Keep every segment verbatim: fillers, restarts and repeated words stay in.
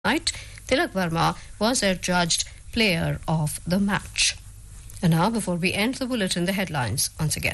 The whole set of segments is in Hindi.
Night, Tilak Verma was adjudged player of the match. And now, before we end the bulletin, the headlines once again.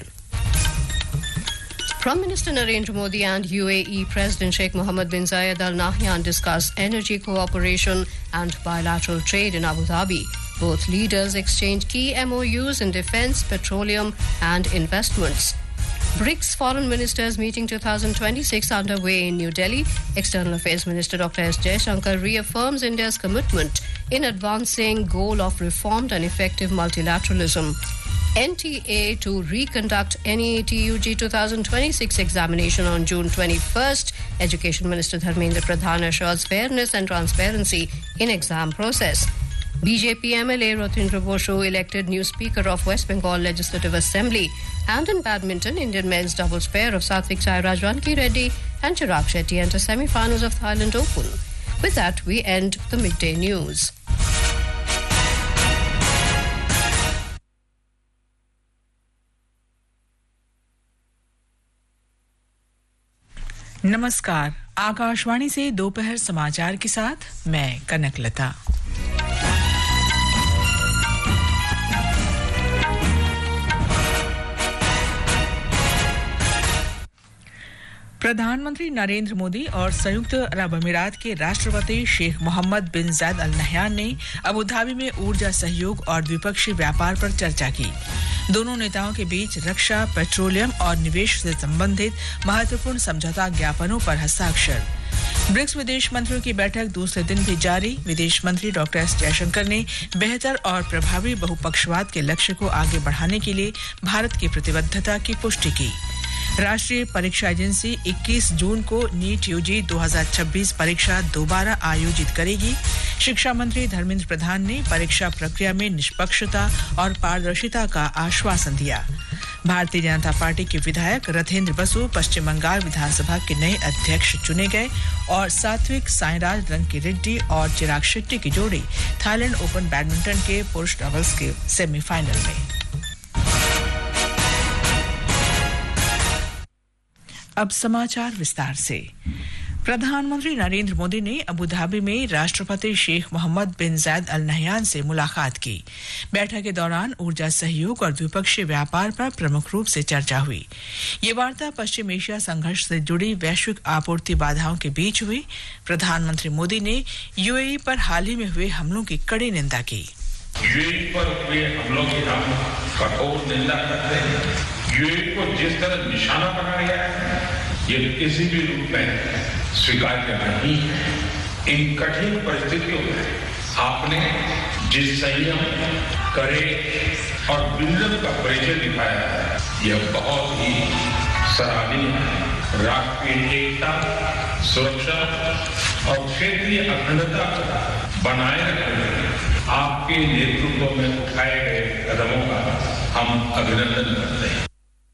Prime Minister Narendra Modi and U A E President Sheikh Mohammed bin Zayed Al Nahyan discussed energy cooperation and bilateral trade in Abu Dhabi. Both leaders exchanged key M O Us in defence, petroleum and investments. BRICS Foreign Ministers Meeting twenty twenty-six underway in New Delhi. External Affairs Minister Doctor S. Jaishankar reaffirms India's commitment in advancing goal of reformed and effective multilateralism. N T A to reconduct N E A T U G twenty twenty-six examination on June twenty-first. Education Minister Dharmendra Pradhan assures fairness and transparency in exam process. B J P M L A Rotindra Bosho elected new Speaker of West Bengal Legislative Assembly. And in badminton, Indian men's doubles pair of Satvik Sairaj, Ranki Reddy and Chirag Shetty enter semi-finals of Thailand Open. With that, we end the midday news. नमस्कार, आकाशवाणी से दोपहर समाचार के साथ मैं कनकलता। प्रधानमंत्री नरेंद्र मोदी और संयुक्त अरब अमीरात के राष्ट्रपति शेख मोहम्मद बिन जायद अल नहयान ने अबू धाबी में ऊर्जा सहयोग और द्विपक्षीय व्यापार पर चर्चा की। दोनों नेताओं के बीच रक्षा, पेट्रोलियम और निवेश से संबंधित महत्वपूर्ण समझौता ज्ञापनों पर हस्ताक्षर। ब्रिक्स विदेश मंत्रियों की बैठक दूसरे दिन भी जारी। विदेश मंत्री डॉक्टर एस जयशंकर ने बेहतर और प्रभावी बहुपक्षवाद के लक्ष्य को आगे बढ़ाने के लिए भारत की प्रतिबद्धता की पुष्टि की। राष्ट्रीय परीक्षा एजेंसी इक्कीस जून को नीट यूजी दो हज़ार छब्बीस परीक्षा दोबारा आयोजित करेगी। शिक्षा मंत्री धर्मेंद्र प्रधान ने परीक्षा प्रक्रिया में निष्पक्षता और पारदर्शिता का आश्वासन दिया। भारतीय जनता पार्टी के विधायक रथेंद्र बसु पश्चिम बंगाल विधानसभा के नए अध्यक्ष चुने गए और सात्विक साईराज, रंकी रेड्डी और चिराग शेट्टी की जोड़ी थाईलैंड ओपन बैडमिंटन के पुरुष डबल्स के सेमीफाइनल में। अब समाचार विस्तार से। प्रधानमंत्री नरेंद्र मोदी ने अबू धाबी में राष्ट्रपति शेख मोहम्मद बिन जायद अल नहयान से मुलाकात की। बैठक के दौरान ऊर्जा सहयोग और द्विपक्षीय व्यापार पर प्रमुख रूप से चर्चा हुई। ये वार्ता पश्चिम एशिया संघर्ष से जुड़ी वैश्विक आपूर्ति बाधाओं के बीच हुई। प्रधानमंत्री मोदी ने यूएई पर हाल ही में हुए हमलों की कड़ी निंदा की। यूएई पर हुए हमलों की हम कठोर निंदा करते हैं। यूएई को जिस तरह निशाना बनाया गया है, ये किसी भी रूप में स्वीकार्य नहीं है। इन कठिन परिस्थितियों में आपने जिस संयम, करे और विजन का परिचय दिखाया है, यह बहुत ही सराहनीय है। राष्ट्रीय एकता, सुरक्षा और क्षेत्रीय अखंडता को बनाए रखने में आपके नेतृत्व में उठाए गए कदमों का हम अभिनंदन करते हैं।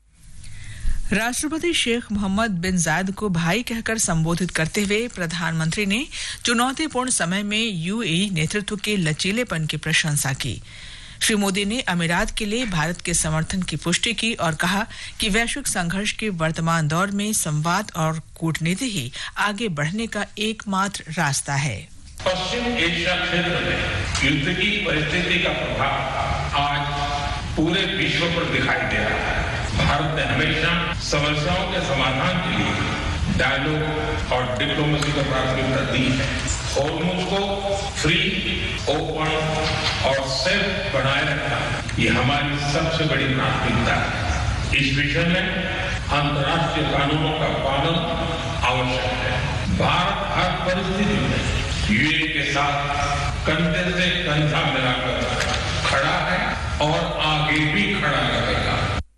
राष्ट्रपति शेख मोहम्मद बिन जायद को भाई कहकर संबोधित करते हुए प्रधानमंत्री ने चुनौतीपूर्ण समय में यूएई नेतृत्व के लचीलेपन की प्रशंसा की। श्री मोदी ने अमीरात के लिए भारत के समर्थन की पुष्टि की और कहा कि वैश्विक संघर्ष के वर्तमान दौर में संवाद और कूटनीति ही आगे बढ़ने का एकमात्र रास्ता है। पश्चिम एशिया क्षेत्र में युद्ध की परिस्थिति का प्रभाव आज पूरे विश्व पर दिखाई दे रहा है। भारत ने हमेशा समस्याओं के समाधान के लिए डायलॉग और डिप्लोमेसी को प्राथमिकता दी है। होर्मुज़ को फ्री, ओपन और सेफ बनाए रखना ये हमारी सबसे बड़ी प्राथमिकता है। इस विषय में अंतर्राष्ट्रीय कानूनों का पालन आवश्यक है। भारत हर परिस्थिति में यूएई के साथ कंधे से कंधा मिलाकर खड़ा है और आगे भी खड़ा रहेगा।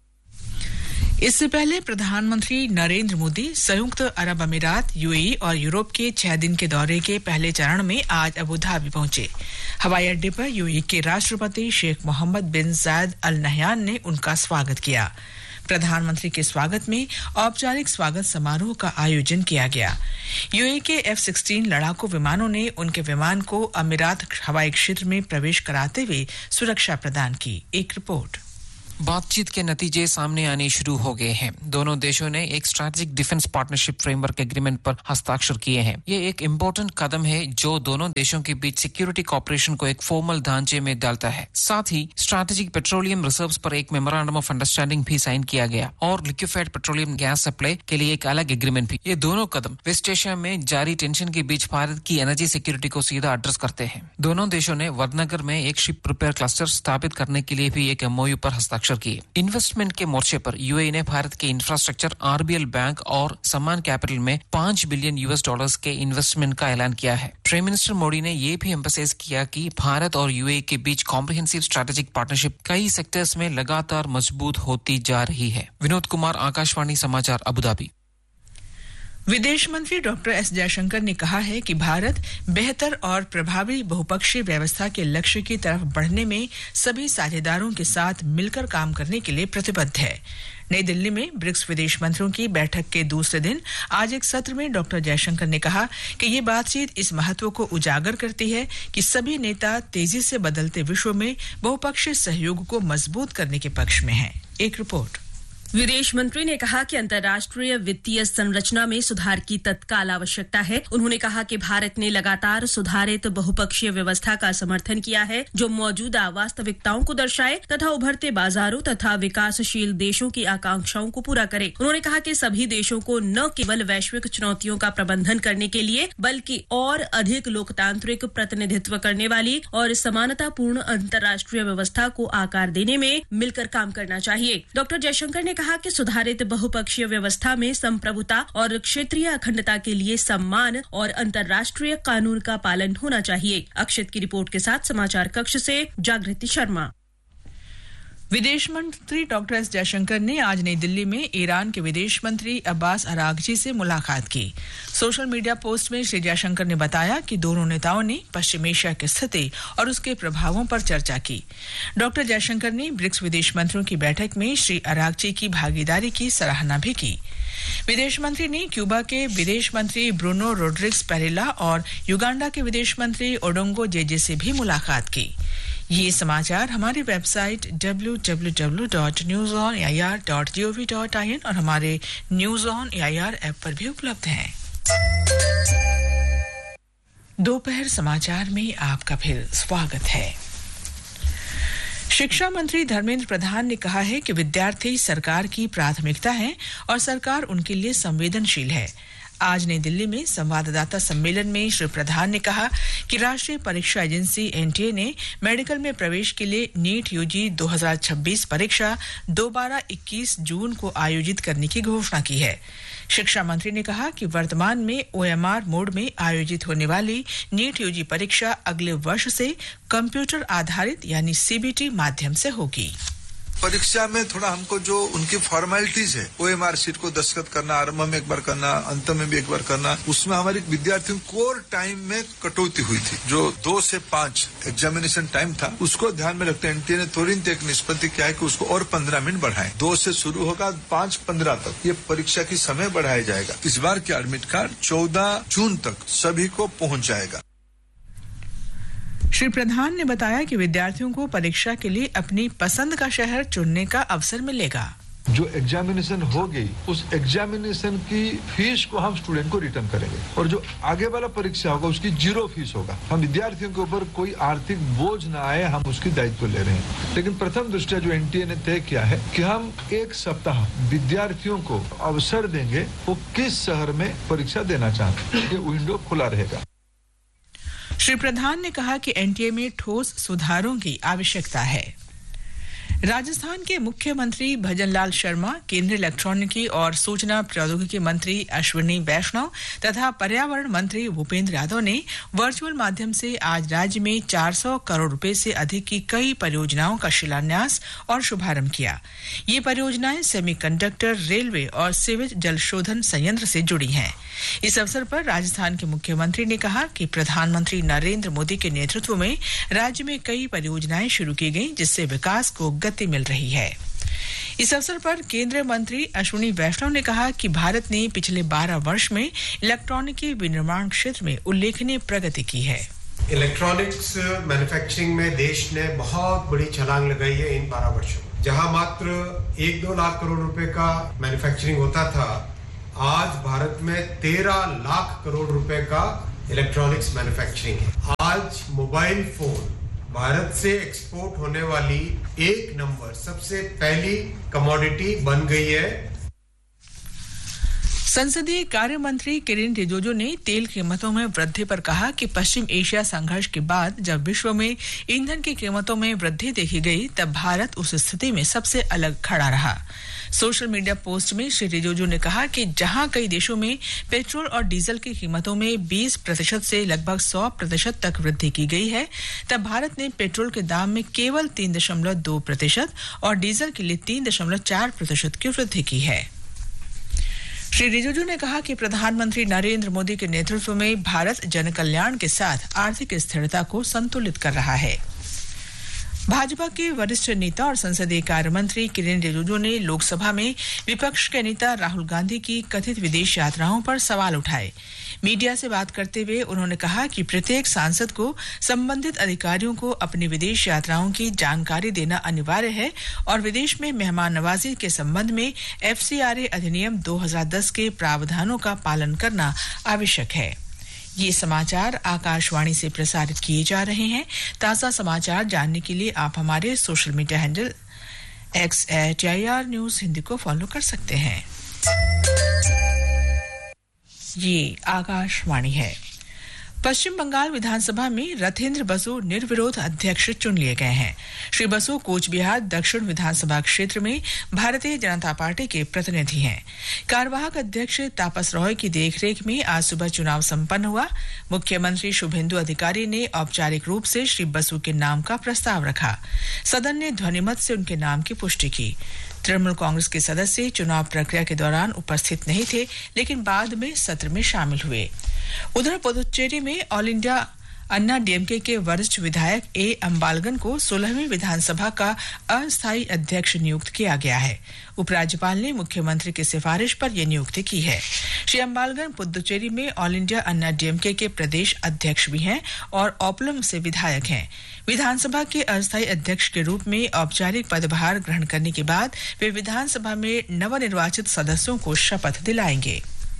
इससे पहले प्रधानमंत्री नरेंद्र मोदी संयुक्त अरब अमीरात, यूएई और यूरोप के छह दिन के दौरे के पहले चरण में आज अबू धाबी पहुंचे। हवाई अड्डे पर यूएई के राष्ट्रपति शेख मोहम्मद बिन जायद अल नहयान ने उनका स्वागत किया। प्रधानमंत्री के स्वागत में औपचारिक स्वागत समारोह का आयोजन किया गया। यूएई के एफ सोलह लड़ाकू विमानों ने उनके विमान को अमीरात हवाई क्षेत्र में प्रवेश कराते हुए सुरक्षा प्रदान की। एक रिपोर्ट। बातचीत के नतीजे सामने आने शुरू हो गए हैं। दोनों देशों ने एक strategic defence partnership framework agreement पर हस्ताक्षर किए हैं। ये एक इम्पोर्टेंट कदम है जो दोनों देशों के बीच सिक्योरिटी कॉपरेशन को एक फॉर्मल ढांचे में डालता है। साथ ही स्ट्रैटेजिक पेट्रोलियम रिजर्व्स पर एक मेमोरेंडम ऑफ अंडरस्टैंडिंग भी साइन किया गया और लिक्विफाइड पेट्रोलियम गैस सप्लाई के लिए एक अलग एग्रीमेंट भी। ये दोनों कदम वेस्ट एशिया में जारी टेंशन के बीच भारत की एनर्जी सिक्योरिटी को सीधा एड्रेस करते हैं। दोनों देशों ने वडनगर में एक शिप रिपेयर क्लस्टर स्थापित करने के लिए भी एक एमओयू पर हस्ताक्षर किए। इन्वेस्टमेंट के मोर्चे पर यूएई ने भारत के इंफ्रास्ट्रक्चर आरबीएल बैंक और सम्मान कैपिटल में पाँच बिलियन यूएस डॉलर्स के इन्वेस्टमेंट का ऐलान किया है। प्राइम मिनिस्टर मोदी ने यह भी एम्फसाइज किया कि भारत और यूएई के बीच कॉम्प्रिहेंसिव स्ट्रैटेजिक पार्टनरशिप कई सेक्टर्स में लगातार मजबूत होती जा रही है। विनोद कुमार, आकाशवाणी समाचार, अबू धाबी। विदेश मंत्री डॉक्टर एस जयशंकर ने कहा है कि भारत बेहतर और प्रभावी बहुपक्षीय व्यवस्था के लक्ष्य की तरफ बढ़ने में सभी साझेदारों के साथ मिलकर काम करने के लिए प्रतिबद्ध है। नई दिल्ली में ब्रिक्स विदेश मंत्रियों की बैठक के दूसरे दिन आज एक सत्र में डॉक्टर जयशंकर ने कहा कि ये बातचीत इस महत्व को उजागर करती है कि सभी नेता तेजी से बदलते विश्व में बहुपक्षीय सहयोग को मजबूत करने के पक्ष में हैं। एक रिपोर्ट। विदेश मंत्री ने कहा कि अंतर्राष्ट्रीय वित्तीय संरचना में सुधार की तत्काल आवश्यकता है। उन्होंने कहा कि भारत ने लगातार सुधारित बहुपक्षीय व्यवस्था का समर्थन किया है जो मौजूदा वास्तविकताओं को दर्शाए तथा उभरते बाजारों तथा विकासशील देशों की आकांक्षाओं को पूरा करे। उन्होंने कहा कि सभी देशों को न केवल वैश्विक चुनौतियों का प्रबंधन करने के लिए बल्कि और अधिक लोकतांत्रिक प्रतिनिधित्व करने वाली और समानतापूर्ण अंतर्राष्ट्रीय व्यवस्था को आकार देने में मिलकर काम करना चाहिए। डॉक्टर जयशंकर ने कहा कि सुधारित बहुपक्षीय व्यवस्था में संप्रभुता और क्षेत्रीय अखंडता के लिए सम्मान और अंतर्राष्ट्रीय कानून का पालन होना चाहिए। अक्षित की रिपोर्ट के साथ समाचार कक्ष से जागृति शर्मा। विदेश मंत्री डॉक्टर एस जयशंकर ने आज नई दिल्ली में ईरान के विदेश मंत्री अब्बास अरागची से मुलाकात की। सोशल मीडिया पोस्ट में श्री जयशंकर ने बताया कि दोनों नेताओं ने पश्चिम एशिया की स्थिति और उसके प्रभावों पर चर्चा की। डॉक्टर जयशंकर ने ब्रिक्स विदेश मंत्रियों की बैठक में श्री अरागची की भागीदारी की सराहना भी की। विदेश मंत्री ने क्यूबा के विदेश मंत्री ब्रूनो रोड्रिग्स पेरेला और युगांडा के विदेश मंत्री ओडोंगो जेजे से भी मुलाकात की। ये समाचार हमारी website W W W dot news on A I R dot G O V dot I N और हमारे news on A I R app पर भी उपलब्ध हैं। दोपहर समाचार में आपका फिर स्वागत है। शिक्षा मंत्री धर्मेंद्र प्रधान ने कहा है कि विद्यार्थी सरकार की प्राथमिकता हैं और सरकार उनके लिए संवेदनशील है। आज नई दिल्ली में संवाददाता सम्मेलन में श्री प्रधान ने कहा कि राष्ट्रीय परीक्षा एजेंसी एन टी ए ने मेडिकल में प्रवेश के लिए नीट यूजी दो हज़ार छब्बीस परीक्षा दोबारा इक्कीस जून को आयोजित करने की घोषणा की है। शिक्षा मंत्री ने कहा कि वर्तमान में ओ एम आर मोड में आयोजित होने वाली नीट यूजी परीक्षा अगले वर्ष से कंप्यूटर आधारित यानी सी बी टी माध्यम से होगी। परीक्षा में थोड़ा हमको जो उनकी फॉर्मेलिटीज है, ओएमआर शीट को दस्तखत करना, आरंभ में एक बार करना, अंत में भी एक बार करना, उसमें हमारे विद्यार्थियों कोर टाइम में कटौती हुई थी। जो दो से पांच एग्जामिनेशन टाइम था उसको ध्यान में रखते एनटीए ने तुरंत एक निष्पत्ति किया है कि उसको और पंद्रह मिनट बढ़ाएं। दो से शुरू होगा पांच पंद्रह तक ये परीक्षा की समय बढ़ाया जाएगा। इस बार की एडमिट कार्ड चौदह जून तक सभी को पहुंच जाएगा। श्री प्रधान ने बताया कि विद्यार्थियों को परीक्षा के लिए अपनी पसंद का शहर चुनने का अवसर मिलेगा। जो एग्जामिनेशन होगी उस एग्जामिनेशन की फीस को हम स्टूडेंट को रिटर्न करेंगे और जो आगे वाला परीक्षा होगा उसकी जीरो फीस होगा। हम विद्यार्थियों के ऊपर कोई आर्थिक बोझ न आए, हम उसकी दायित्व ले रहे हैं। लेकिन प्रथम दृष्टया जो एनटीए ने तय किया है कि हम एक सप्ताह विद्यार्थियों को अवसर देंगे वो किस शहर में परीक्षा देना चाहते हैं, ये विंडो खुला रहेगा। श्री प्रधान ने कहा कि एन टी ए में ठोस सुधारों की आवश्यकता है। राजस्थान के मुख्यमंत्री भजनलाल शर्मा, केंद्रीय इलेक्ट्रॉनिकी और सूचना प्रौद्योगिकी मंत्री अश्विनी वैष्णव तथा पर्यावरण मंत्री भूपेंद्र यादव ने वर्चुअल माध्यम से आज राज्य में चार सौ करोड़ रुपए से अधिक की कई परियोजनाओं का शिलान्यास और शुभारंभ किया। ये परियोजनाएं सेमीकंडक्टर, रेलवे और सीवेज जल शोधन संयंत्र से जुड़ी हैं। इस अवसर पर राजस्थान के मुख्यमंत्री ने कहा कि प्रधानमंत्री नरेंद्र मोदी के नेतृत्व में राज्य में कई परियोजनाएं शुरू की गई जिससे विकास को गति मिल रही है। इस अवसर पर केंद्रीय मंत्री अश्विनी वैष्णव ने कहा कि भारत ने पिछले बारह वर्ष में इलेक्ट्रॉनिकी विनिर्माण क्षेत्र में उल्लेखनीय प्रगति की है। इलेक्ट्रॉनिक्स मैन्युफैक्चरिंग में देश ने बहुत बड़ी छलांग लगाई है इन बारह वर्षों में। जहां मात्र एक दो लाख करोड़ रुपए का मैन्युफैक्चरिंग होता था, आज भारत में तेरह लाख करोड़ रुपए का इलेक्ट्रॉनिक्स मैन्युफैक्चरिंग है। आज मोबाइल फोन भारत से एक्सपोर्ट होने वाली एक नंबर सबसे पहली कमोडिटी बन गई है। संसदीय कार्य मंत्री किरेन रिजिजू ने तेल कीमतों में वृद्धि पर कहा कि पश्चिम एशिया संघर्ष के बाद जब विश्व में ईंधन की कीमतों में वृद्धि देखी गई, तब भारत उस स्थिति में सबसे अलग खड़ा रहा। सोशल मीडिया पोस्ट में श्री रिजिजू ने कहा कि जहां कई देशों में पेट्रोल और डीजल की कीमतों में बीस प्रतिशत से लगभग सौ प्रतिशत तक वृद्धि की गई है, तब भारत ने पेट्रोल के दाम में केवल तीन दशमलव दो प्रतिशत और डीजल के लिए तीन दशमलव चार प्रतिशत की वृद्धि की है। श्री रिजिजू ने कहा कि प्रधानमंत्री नरेंद्र मोदी के नेतृत्व में भारत जनकल्याण के साथ आर्थिक स्थिरता को संतुलित कर रहा है। भाजपा के वरिष्ठ नेता और संसदीय कार्य मंत्री किरेन रिजिजू ने लोकसभा में विपक्ष के नेता राहुल गांधी की कथित विदेश यात्राओं पर सवाल उठाए। मीडिया से बात करते हुए उन्होंने कहा कि प्रत्येक सांसद को संबंधित अधिकारियों को अपनी विदेश यात्राओं की जानकारी देना अनिवार्य है और विदेश में मेहमान नवाजी के संबंध में एफसीआरए अधिनियम दो हज़ार दस के प्रावधानों का पालन करना आवश्यक है। ये समाचार आकाशवाणी से प्रसारित किए जा रहे हैं। ताजा समाचार जानने के लिए आप हमारे social media handle x eight IR news Hindi को फॉलो कर सकते हैं। ये आकाशवाणी है। पश्चिम बंगाल विधानसभा में रथेंद्र बसु निर्विरोध अध्यक्ष चुन लिए गए हैं। श्री बसु कोच बिहार दक्षिण विधानसभा क्षेत्र में भारतीय जनता पार्टी के प्रतिनिधि हैं। कार्यवाहक अध्यक्ष तापस रॉय की देखरेख में आज सुबह चुनाव संपन्न हुआ। मुख्यमंत्री शुभेंदु अधिकारी ने औपचारिक रूप से श्री बसु के नाम का प्रस्ताव रखा। सदन ने ध्वनिमत से उनके नाम की पुष्टि की। तृणमूल कांग्रेस के सदस्य चुनाव प्रक्रिया के दौरान उपस्थित नहीं थे, लेकिन बाद में सत्र में शामिल हुए। उधर पुदुचेरी में ऑल इंडिया अन्ना डीएमके के वरिष्ठ विधायक ए अंबालगन को सोलहवीं विधानसभा का अस्थायी अध्यक्ष नियुक्त किया गया है। उपराज्यपाल ने मुख्यमंत्री की सिफारिश पर यह नियुक्ति की है। श्री अंबालगन पुदुचेरी में ऑल इंडिया अन्ना डीएमके के प्रदेश अध्यक्ष भी हैं और ओपलम से विधायक हैं। विधानसभा के अस्थायी अध्यक्ष के रूप में औपचारिक पदभार ग्रहण करने के बाद वे विधानसभा में नवनिर्वाचित सदस्यों को शपथ दिलाएंगे।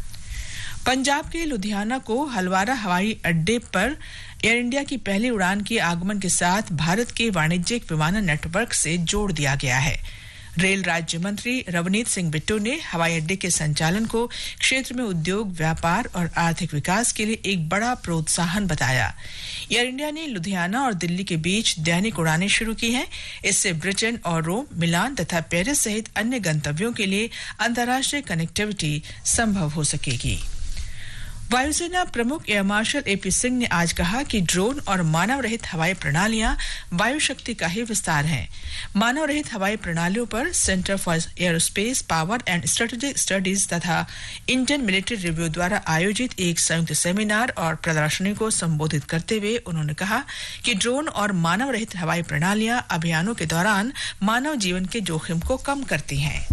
पंजाब के लुधियाना को हलवारा हवाई अड्डे पर एयर इंडिया की पहली उड़ान के आगमन के साथ भारत के वाणिज्यिक विमानन नेटवर्क से जोड़ दिया गया है। रेल राज्य मंत्री रवनीत सिंह बिट्टू ने हवाई अड्डे के संचालन को क्षेत्र में उद्योग, व्यापार और आर्थिक विकास के लिए एक बड़ा प्रोत्साहन बताया। एयर इंडिया ने लुधियाना और दिल्ली के बीच दैनिक उड़ानें शुरू की हैं। इससे ब्रिटेन और रोम, मिलान तथा पेरिस सहित अन्य गंतव्यों के लिए अंतर्राष्ट्रीय कनेक्टिविटी संभव हो सकेगी। वायुसेना प्रमुख एयर मार्शल एपी सिंह ने आज कहा कि ड्रोन और मानव रहित हवाई प्रणालियां वायु शक्ति का ही विस्तार हैं। मानव रहित हवाई प्रणालियों पर centre for aerospace power and strategic studies तथा इंडियन मिलिट्री रिव्यू द्वारा आयोजित एक संयुक्त सेमिनार और प्रदर्शनी को संबोधित करते हुए उन्होंने कहा कि ड्रोन और मानव रहित हवाई प्रणालियां अभियानों के दौरान मानव जीवन के जोखिम को कम करती हैं।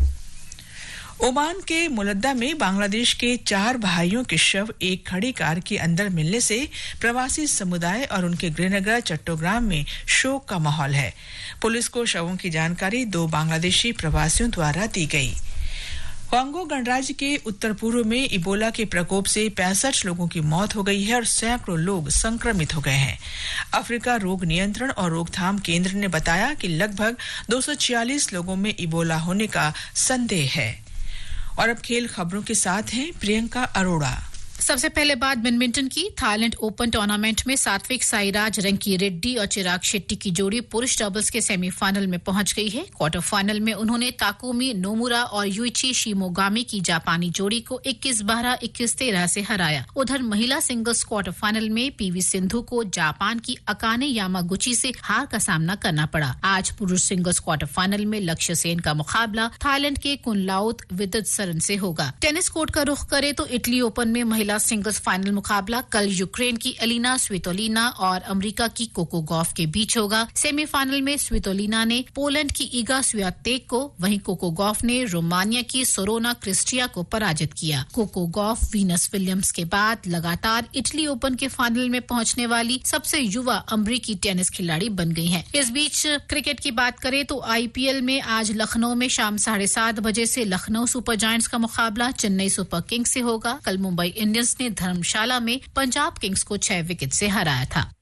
ओमान के मुलद्दा में बांग्लादेश के चार भाइयों के शव एक खड़ी कार के अंदर मिलने से प्रवासी समुदाय और उनके गृहनगर चट्टोग्राम में शोक का माहौल है। पुलिस को शवों की जानकारी दो बांग्लादेशी प्रवासियों द्वारा दी गई। कांगो गणराज्य के उत्तर पूर्व में इबोला के प्रकोप से पैंसठ लोगों की मौत हो गई है और सैकड़ों लोग संक्रमित हो गए हैं। अफ्रीका रोग नियंत्रण और रोकथाम केंद्र ने बताया कि लगभग दो सौ छियालीस लोगों में इबोला होने का संदेह है। और अब खेल खबरों के साथ हैं प्रियंका अरोड़ा। सबसे पहले बात बैडमिंटन की। थाईलैंड ओपन टूर्नामेंट में सात्विक साईराज रंकी रेड्डी और चिराग शेट्टी की जोड़ी पुरुष डबल्स के सेमीफाइनल में पहुंच गई है। क्वार्टर फाइनल में उन्होंने ताकुमी नोमुरा और यूइची शिमोगामी की जापानी जोड़ी को इक्कीस बारह इक्कीस तेरह से हराया। उधर महिला सिंगल्स क्वार्टर फाइनल में पीवी सिंधु को जापान की अकाने यामागुची से हार का सामना करना पड़ा। आज पुरुष सिंगल्स क्वार्टर फाइनल में लक्ष्य सेन का मुकाबला थाईलैंड के कुनलाउत विदित सरन से होगा। टेनिस कोर्ट का रुख करे तो इटली ओपन में महिला महिला सिंगल्स फाइनल मुकाबला कल यूक्रेन की एलिना स्वितोलिना और अमेरिका की कोको गॉफ के बीच होगा। सेमीफाइनल में स्वितोलिना ने पोलैंड की ईगा स्वियातेक को, वहीं कोको गॉफ ने रोमानिया की सोरोना क्रिस्टिया को पराजित किया। कोको गॉफ वीनस विलियम्स के बाद लगातार इटली ओपन के फाइनल में पहुंचने वाली सबसे युवा अमेरिकी टेनिस खिलाड़ी बन गई हैं। इस बीच क्रिकेट की बात करें तो आईपीएल में आज लखनऊ में शाम साढ़े सात बजे से लखनऊ सुपर जायंट्स का मुकाबला चेन्नई सुपर किंग्स से होगा। कल मुंबई इंडियंस ने धर्मशाला में पंजाब किंग्स को छह विकेट से हराया था।